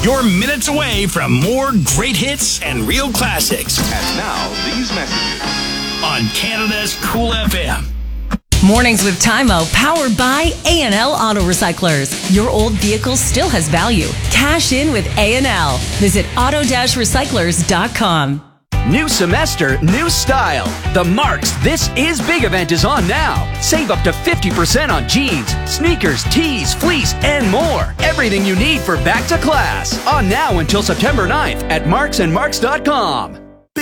You're minutes away from more great hits and real classics. And now, these messages. On Canada's Cool FM. Mornings with Tymo, powered by A&L Auto Recyclers. Your old vehicle still has value. Cash in with A&L. Visit auto-recyclers.com. New semester, new style. The Marks This Is Big event is on now. Save up to 50% on jeans, sneakers, tees, fleece, and more. Everything you need for back to class. On now until September 9th at marksandmarks.com.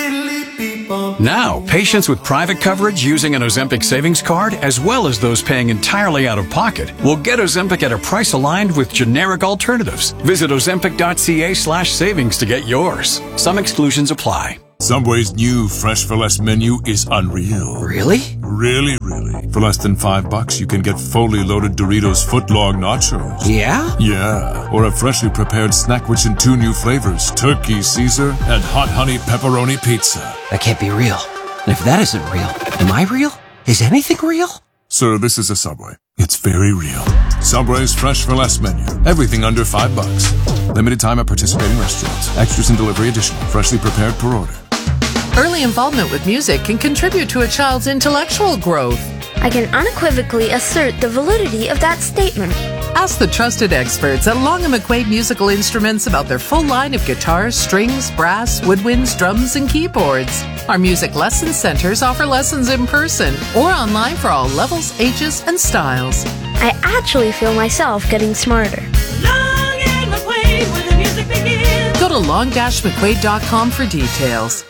Now, patients with private coverage using an Ozempic savings card, as well as those paying entirely out of pocket, will get Ozempic at a price aligned with generic alternatives. Visit ozempic.ca/savings to get yours. Some exclusions apply. Subway's new Fresh for Less menu is unreal. Really? Really. For less than $5, you can get fully loaded Doritos footlong nachos. Yeah? Yeah. Or a freshly prepared snack rich in 2 new flavors, Turkey Caesar and Hot Honey Pepperoni Pizza. That can't be real. And if that isn't real, am I real? Is anything real? Sir, this is a Subway. It's very real. Subway's Fresh for Less menu. Everything under $5. Limited time at participating restaurants. Extras and delivery additional. Freshly prepared per order. Early involvement with music can contribute to a child's intellectual growth. I can unequivocally assert the validity of that statement. Ask the trusted experts at Long & McQuaid Musical Instruments about their full line of guitars, strings, brass, woodwinds, drums, and keyboards. Our music lesson centers offer lessons in person or online for all levels, ages, and styles. I actually feel myself getting smarter. Long & McQuaid, where the music begins. Go to long-mcquaid.com for details.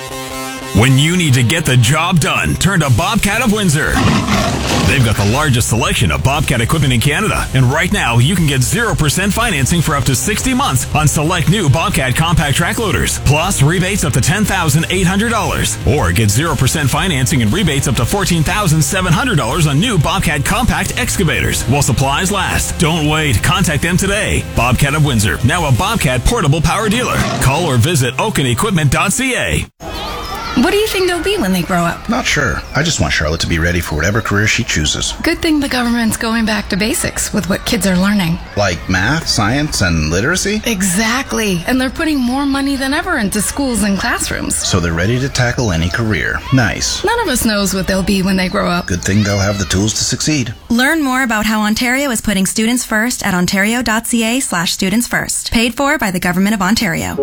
When you need to get the job done, turn to Bobcat of Windsor. They've got the largest selection of Bobcat equipment in Canada. And right now, you can get 0% financing for up to 60 months on select new Bobcat compact track loaders. Plus, rebates up to $10,800. Or get 0% financing and rebates up to $14,700 on new Bobcat compact excavators while supplies last. Don't wait. Contact them today. Bobcat of Windsor, now a Bobcat portable power dealer. Call or visit oakenequipment.ca. What do you think they'll be when they grow up? Not sure. I just want Charlotte to be ready for whatever career she chooses. Good thing the government's going back to basics with what kids are learning. Like math, science, and literacy? Exactly. And they're putting more money than ever into schools and classrooms. So they're ready to tackle any career. Nice. None of us knows what they'll be when they grow up. Good thing they'll have the tools to succeed. Learn more about how Ontario is putting students first at ontario.ca/students first. Paid for by the Government of Ontario.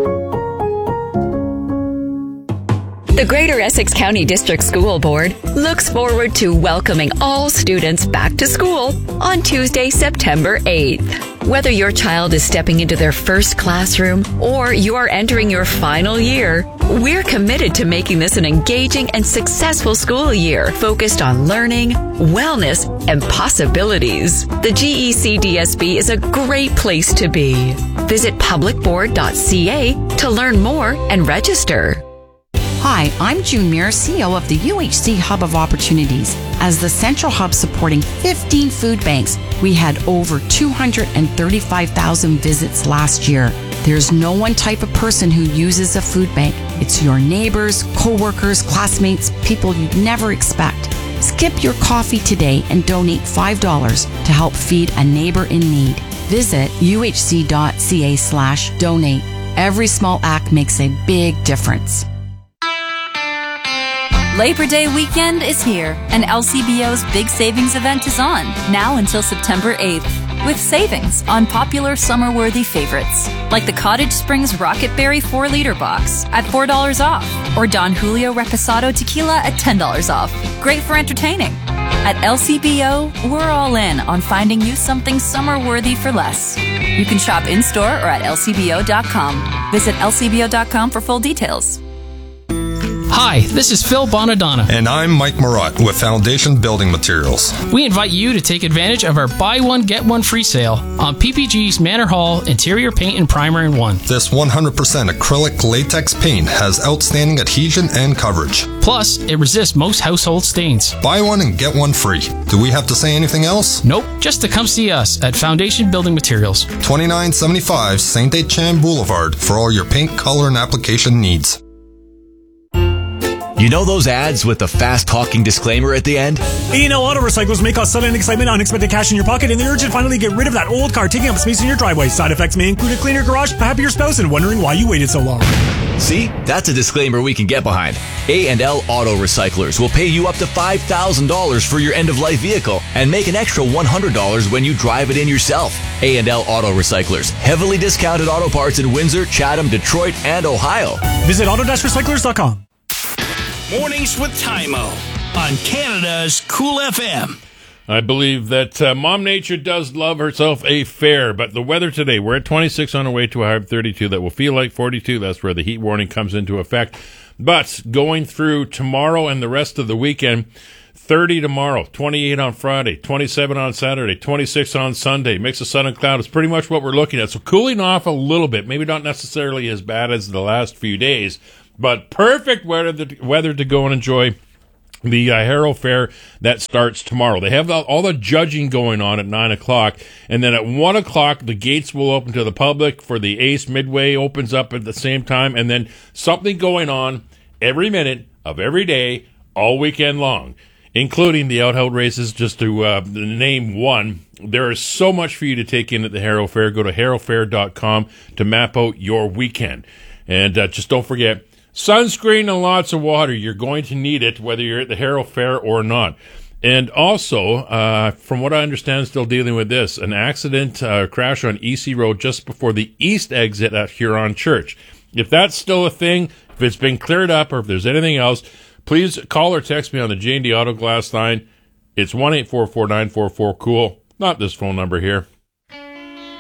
The Greater Essex County District School Board looks forward to welcoming all students back to school on Tuesday, September 8th. Whether your child is stepping into their first classroom or you are entering your final year, we're committed to making this an engaging and successful school year focused on learning, wellness, and possibilities. The GECDSB is a great place to be. Visit publicboard.ca to learn more and register. Hi, I'm June Muir, CEO of the UHC Hub of Opportunities. As the central hub supporting 15 food banks, we had over 235,000 visits last year. There's no one type of person who uses a food bank. It's your neighbors, co-workers, classmates, people you'd never expect. Skip your coffee today and donate $5 to help feed a neighbor in need. Visit uhc.ca/donate. Every small act makes a big difference. Labor Day weekend is here, and LCBO's big savings event is on, now until September 8th, with savings on popular summer-worthy favorites, like the Cottage Springs Rocket Berry 4-liter box at $4 off, or Don Julio Reposado Tequila at $10 off. Great for entertaining. At LCBO, we're all in on finding you something summer-worthy for less. You can shop in-store or at lcbo.com. Visit lcbo.com for full details. Hi, this is Phil Bonadonna. And I'm Mike Marotte with Foundation Building Materials. We invite you to take advantage of our buy one, get one free sale on PPG's Manor Hall interior paint and primer in one. This 100% acrylic latex paint has outstanding adhesion and coverage. Plus, it resists most household stains. Buy one and get one free. Do we have to say anything else? Nope, just to come see us at Foundation Building Materials. 2975 St. Etienne Boulevard for all your paint, color, and application needs. You know those ads with the fast-talking disclaimer at the end? A&L Auto Recyclers may cause sudden excitement, unexpected cash in your pocket, and the urge to finally get rid of that old car taking up space in your driveway. Side effects may include a cleaner garage, a happier spouse, and wondering why you waited so long. See? That's a disclaimer we can get behind. A&L Auto Recyclers will pay you up to $5,000 for your end-of-life vehicle and make an extra $100 when you drive it in yourself. A&L Auto Recyclers. Heavily discounted auto parts in Windsor, Chatham, Detroit, and Ohio. Visit auto-recyclers.com. Mornings with Tymo on Canada's Cool FM. I believe that Mom Nature does love herself a fair, but the weather today, we're at 26 on our way to a high of 32. That will feel like 42. That's where the heat warning comes into effect. But going through tomorrow and the rest of the weekend, 30 tomorrow, 28 on Friday, 27 on Saturday, 26 on Sunday. Mix of sun and cloud is pretty much what we're looking at. So cooling off a little bit, maybe not necessarily as bad as the last few days, but perfect weather to go and enjoy the Harrow Fair that starts tomorrow. They have all the judging going on at 9 o'clock, and then at 1 o'clock, the gates will open to the public for the Ace Midway opens up at the same time, and then something going on every minute of every day, all weekend long, including the out races, just to name one. There is so much for you to take in at the Harrow Fair. Go to harrowfair.com to map out your weekend. And just don't forget, sunscreen and lots of water. You're going to need it whether you're at the Harrow Fair or not. And also, from what I understand, still dealing with this, an accident, crash on EC Road just before the east exit at Huron Church. If that's still a thing, if it's been cleared up, or if there's anything else, please call or text me on the J&D Auto Glass line. It's 1-844-944-COOL, not this phone number here.